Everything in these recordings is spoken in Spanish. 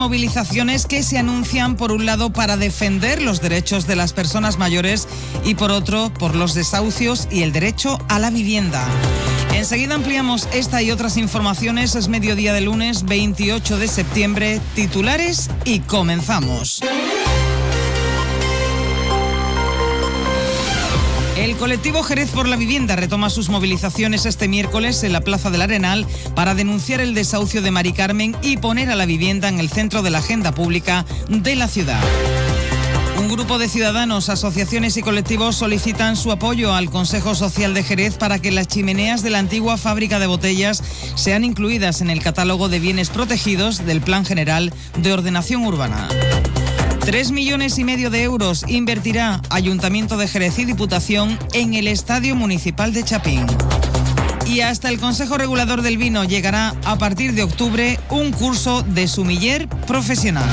Movilizaciones que se anuncian, por un lado, para defender los derechos de las personas mayores y, por otro, por los desahucios y el derecho a la vivienda. Enseguida ampliamos esta y otras informaciones. Es mediodía de lunes 28 de septiembre. Titulares y comenzamos. El colectivo Jerez por la Vivienda retoma sus movilizaciones este miércoles en la Plaza del Arenal para denunciar el desahucio de Mari Carmen y poner a la vivienda en el centro de la agenda pública de la ciudad. Un grupo de ciudadanos, asociaciones y colectivos solicitan su apoyo al Consejo Social de Jerez para que las chimeneas de la antigua fábrica de botellas sean incluidas en el catálogo de bienes protegidos del Plan General de Ordenación Urbana. 3,5 millones de euros invertirá Ayuntamiento de Jerez y Diputación en el Estadio Municipal de Chapín. Y hasta el Consejo Regulador del Vino llegará a partir de octubre un curso de sumiller profesional.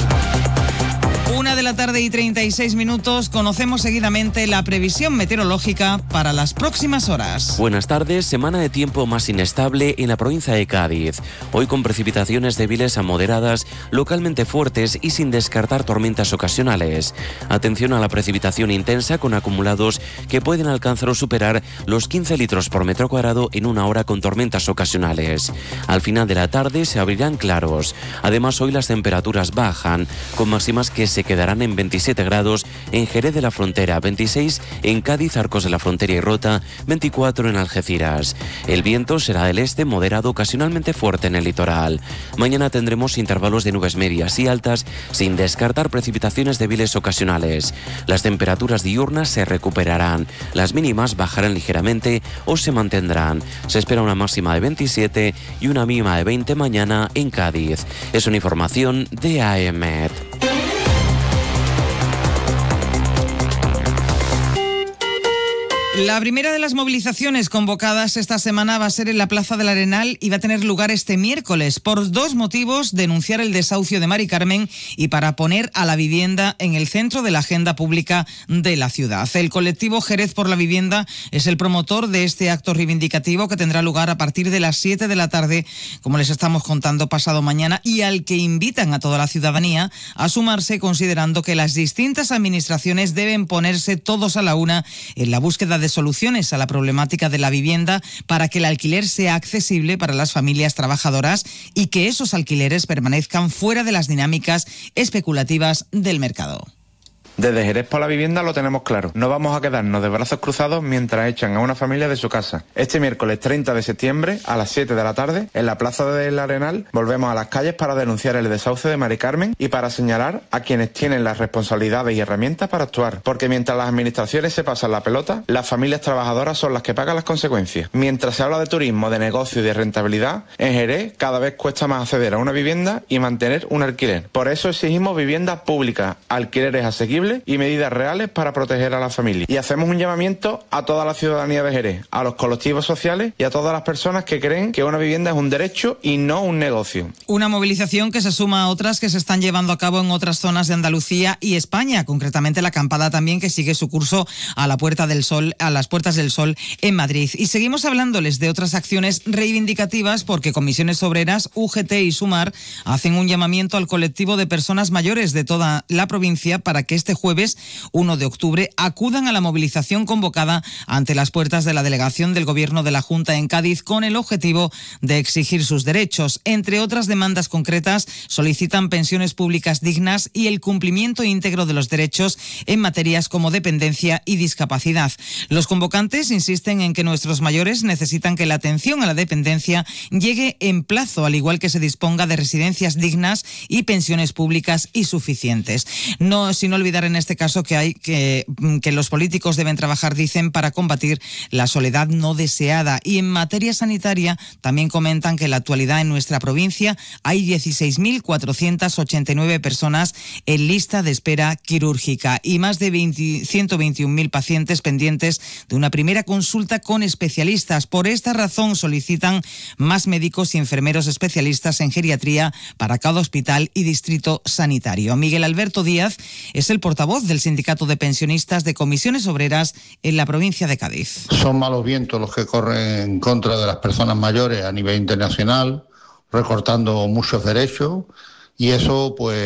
1:36 p.m. Conocemos seguidamente la previsión meteorológica para las próximas horas. Buenas tardes. Semana de tiempo más inestable en la provincia de Cádiz. Hoy con precipitaciones débiles a moderadas, localmente fuertes y sin descartar tormentas ocasionales. Atención a la precipitación intensa con acumulados que pueden alcanzar o superar los 15 litros por metro cuadrado en una hora con tormentas ocasionales. Al final de la tarde se abrirán claros. Además, hoy las temperaturas bajan, con máximas que se quedarán en 27 grados en Jerez de la Frontera, 26 en Cádiz, Arcos de la Frontera y Rota, 24 en Algeciras. El viento será del este, moderado, ocasionalmente fuerte en el litoral. Mañana tendremos intervalos de nubes medias y altas, sin descartar precipitaciones débiles ocasionales. Las temperaturas diurnas se recuperarán, las mínimas bajarán ligeramente o se mantendrán. Se espera una máxima de 27 y una mínima de 20 mañana en Cádiz. Es una información de AEMET. La primera de las movilizaciones convocadas esta semana va a ser en la Plaza del Arenal y va a tener lugar este miércoles por dos motivos: denunciar el desahucio de Mari Carmen y para poner a la vivienda en el centro de la agenda pública de la ciudad. El colectivo Jerez por la Vivienda es el promotor de este acto reivindicativo que tendrá lugar a partir de las 7 de la tarde, como les estamos contando, pasado mañana, y al que invitan a toda la ciudadanía a sumarse, considerando que las distintas administraciones deben ponerse todos a la una en la búsqueda de soluciones a la problemática de la vivienda para que el alquiler sea accesible para las familias trabajadoras y que esos alquileres permanezcan fuera de las dinámicas especulativas del mercado. Desde Jerez por la Vivienda lo tenemos claro. No vamos a quedarnos de brazos cruzados mientras echan a una familia de su casa. Este miércoles 30 de septiembre, a las 7 de la tarde, en la Plaza del Arenal, volvemos a las calles para denunciar el desahucio de Mari Carmen y para señalar a quienes tienen las responsabilidades y herramientas para actuar. Porque mientras las administraciones se pasan la pelota, las familias trabajadoras son las que pagan las consecuencias. Mientras se habla de turismo, de negocio y de rentabilidad, en Jerez cada vez cuesta más acceder a una vivienda y mantener un alquiler. Por eso exigimos viviendas públicas, alquileres asequibles y medidas reales para proteger a la familia. Y hacemos un llamamiento a toda la ciudadanía de Jerez, a los colectivos sociales y a todas las personas que creen que una vivienda es un derecho y no un negocio. Una movilización que se suma a otras que se están llevando a cabo en otras zonas de Andalucía y España, concretamente la acampada también, que sigue su curso a la Puerta del Sol, a las Puertas del Sol en Madrid. Y seguimos hablándoles de otras acciones reivindicativas porque Comisiones Obreras, UGT y Sumar hacen un llamamiento al colectivo de personas mayores de toda la provincia para que este jueves 1 de octubre acudan a la movilización convocada ante las puertas de la delegación del Gobierno de la Junta en Cádiz con el objetivo de exigir sus derechos. Entre otras demandas concretas, solicitan pensiones públicas dignas y el cumplimiento íntegro de los derechos en materias como dependencia y discapacidad. Los convocantes insisten en que nuestros mayores necesitan que la atención a la dependencia llegue en plazo, al igual que se disponga de residencias dignas y pensiones públicas y suficientes. No, sin olvidar en este caso que los políticos deben trabajar, dicen, para combatir la soledad no deseada. Y en materia sanitaria también comentan que en la actualidad en nuestra provincia hay 16.489 personas en lista de espera quirúrgica y más de 121.000 pacientes pendientes de una primera consulta con especialistas. Por esta razón solicitan más médicos y enfermeros especialistas en geriatría para cada hospital y distrito sanitario. Miguel Alberto Díaz es el portavoz del Sindicato de Pensionistas de Comisiones Obreras en la provincia de Cádiz. Son malos vientos los que corren en contra de las personas mayores a nivel internacional, recortando muchos derechos, y eso pues